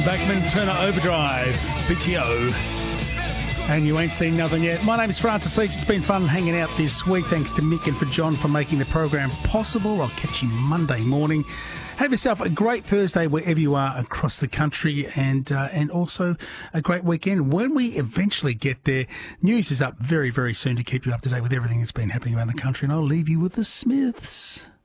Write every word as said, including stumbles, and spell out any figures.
Backman, Turner Overdrive, B T O. And you ain't seen nothing yet. My name's Francis Leach. It's been fun hanging out this week. Thanks to Mick and for John for making the program possible. I'll catch you Monday morning. Have yourself a great Thursday wherever you are across the country, and uh, and also a great weekend. When we eventually get there, news is up very, very soon to keep you up to date with everything that's been happening around the country, and I'll leave you with the Smiths.